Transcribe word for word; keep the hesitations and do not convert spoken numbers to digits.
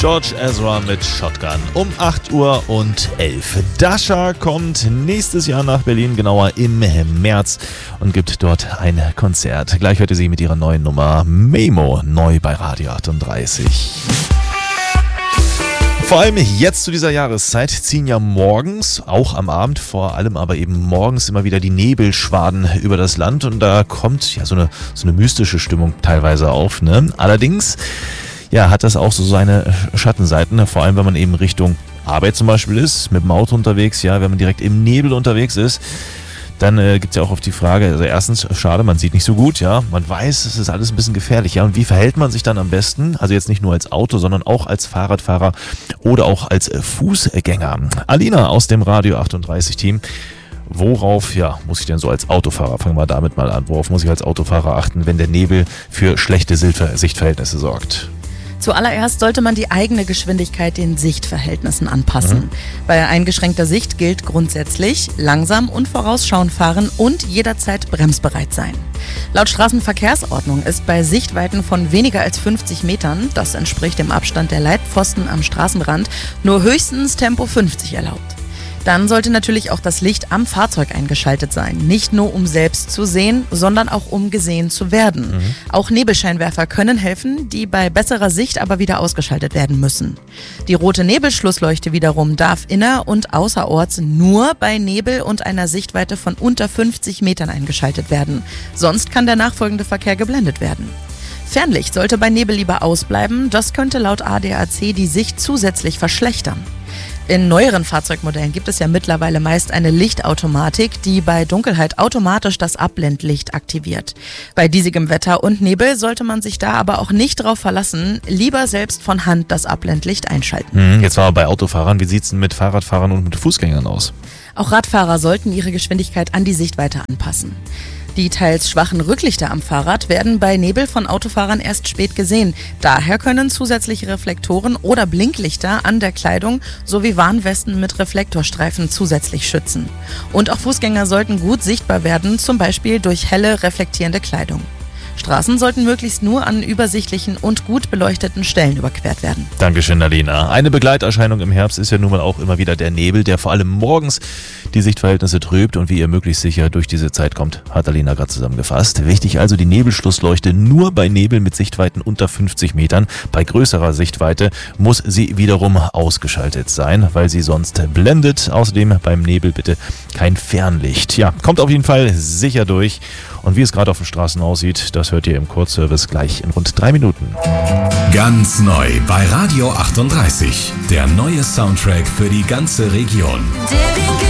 George Ezra mit Shotgun um acht Uhr und elf. Dasha kommt nächstes Jahr nach Berlin, genauer im März, und gibt dort ein Konzert. Gleich hört ihr sie mit ihrer neuen Nummer Memo, neu bei Radio achtunddreißig. Vor allem jetzt zu dieser Jahreszeit ziehen ja morgens, auch am Abend, vor allem aber eben morgens immer wieder die Nebelschwaden über das Land, und da kommt ja so eine, so eine mystische Stimmung teilweise auf, ne? Allerdings ja, hat das auch so seine Schattenseiten, vor allem wenn man eben Richtung Arbeit zum Beispiel ist, mit dem Auto unterwegs, ja, wenn man direkt im Nebel unterwegs ist, dann äh, gibt es ja auch oft die Frage, also erstens, schade, man sieht nicht so gut, ja, man weiß, es ist alles ein bisschen gefährlich, ja, und wie verhält man sich dann am besten, also jetzt nicht nur als Auto, sondern auch als Fahrradfahrer oder auch als Fußgänger. Alina aus dem Radio achtunddreißig Team, worauf, ja, muss ich denn so als Autofahrer, fangen wir damit mal an, worauf muss ich als Autofahrer achten, wenn der Nebel für schlechte Sichtverhältnisse sorgt? Zuallererst sollte man die eigene Geschwindigkeit den Sichtverhältnissen anpassen. Mhm. Bei eingeschränkter Sicht gilt grundsätzlich langsam und vorausschauend fahren und jederzeit bremsbereit sein. Laut Straßenverkehrsordnung ist bei Sichtweiten von weniger als fünfzig Metern, das entspricht dem Abstand der Leitpfosten am Straßenrand, nur höchstens Tempo fünfzig erlaubt. Dann sollte natürlich auch das Licht am Fahrzeug eingeschaltet sein. Nicht nur um selbst zu sehen, sondern auch um gesehen zu werden. Mhm. Auch Nebelscheinwerfer können helfen, die bei besserer Sicht aber wieder ausgeschaltet werden müssen. Die rote Nebelschlussleuchte wiederum darf inner- und außerorts nur bei Nebel und einer Sichtweite von unter fünfzig Metern eingeschaltet werden. Sonst kann der nachfolgende Verkehr geblendet werden. Fernlicht sollte bei Nebel lieber ausbleiben. Das könnte laut A D A C die Sicht zusätzlich verschlechtern. In neueren Fahrzeugmodellen gibt es ja mittlerweile meist eine Lichtautomatik, die bei Dunkelheit automatisch das Abblendlicht aktiviert. Bei diesigem Wetter und Nebel sollte man sich da aber auch nicht drauf verlassen, lieber selbst von Hand das Abblendlicht einschalten. Jetzt war bei Autofahrern, wie sieht es denn mit Fahrradfahrern und mit Fußgängern aus? Auch Radfahrer sollten ihre Geschwindigkeit an die Sichtweite anpassen. Die teils schwachen Rücklichter am Fahrrad werden bei Nebel von Autofahrern erst spät gesehen. Daher können zusätzliche Reflektoren oder Blinklichter an der Kleidung sowie Warnwesten mit Reflektorstreifen zusätzlich schützen. Und auch Fußgänger sollten gut sichtbar werden, zum Beispiel durch helle, reflektierende Kleidung. Straßen sollten möglichst nur an übersichtlichen und gut beleuchteten Stellen überquert werden. Dankeschön, Alina. Eine Begleiterscheinung im Herbst ist ja nun mal auch immer wieder der Nebel, der vor allem morgens die Sichtverhältnisse trübt, und wie ihr möglichst sicher durch diese Zeit kommt, hat Alina gerade zusammengefasst. Wichtig also die Nebelschlussleuchte nur bei Nebel mit Sichtweiten unter fünfzig Metern. Bei größerer Sichtweite muss sie wiederum ausgeschaltet sein, weil sie sonst blendet. Außerdem beim Nebel bitte kein Fernlicht. Ja, kommt auf jeden Fall sicher durch. Und wie es gerade auf den Straßen aussieht, das hört ihr im Kurzservice gleich in rund drei Minuten. Ganz neu bei Radio achtunddreißig. Der neue Soundtrack für die ganze Region.